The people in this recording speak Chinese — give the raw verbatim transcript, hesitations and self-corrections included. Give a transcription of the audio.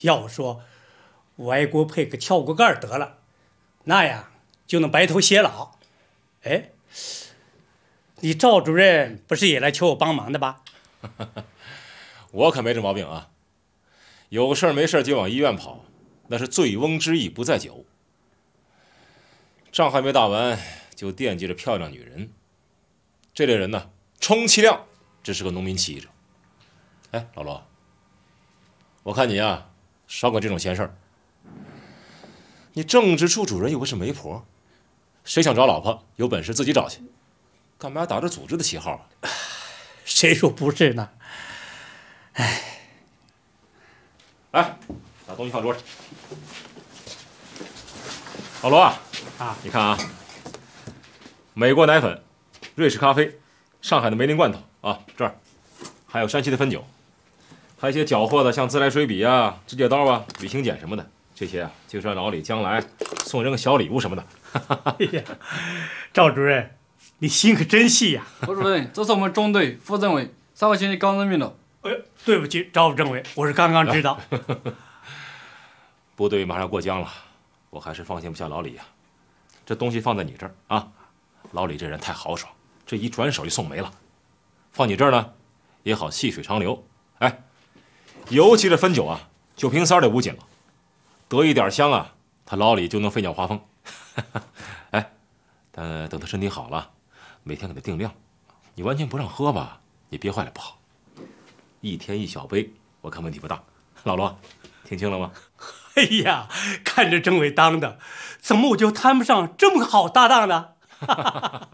要我说，外国配个撬锅盖得了，那样就能白头偕老。哎，你赵主任不是也来求我帮忙的吧？ 我可没这毛病啊，有事没事就往医院跑，那是醉翁之意不在酒。仗还没打完，就惦记着漂亮女人。这类人呢，充其量只是个农民起义者。哎，老罗，我看你啊，少管这种闲事儿。你政治处主任又不是媒婆，谁想找老婆，有本事自己找去，干嘛打着组织的旗号啊？ 谁说不是呢？哎， 来，把东西放桌上。老罗啊， 啊， 你看啊，美国奶粉、瑞士咖啡、上海的梅林罐头啊，这儿还有山西的汾酒，还有一些缴获的，像自来水笔啊、指甲刀啊、旅行剪什么的，这些啊，就算老李将来送人个小礼物什么的。 哎呀，赵主任，你心可真细呀！ 胡主任，这是我们中队副政委，上个星期刚任命的。 哎，对不起，赵副政委，我是刚刚知道。 部队马上过江了，我还是放心不下老李呀、啊。这东西放在你这儿啊，老李这人太豪爽，这一转手就送没了。放你这儿呢，也好细水长流。哎，尤其是汾酒啊，酒瓶塞得捂紧了，得一点香啊，他老李就能飞鸟华风。哎，但等他身体好了，每天给他定量，你完全不让喝吧，你憋坏了不好。一天一小杯，我看问题不大。老罗，听清了吗？ 哎呀，看着政委当的，怎么我就摊不上这么个好搭档呢？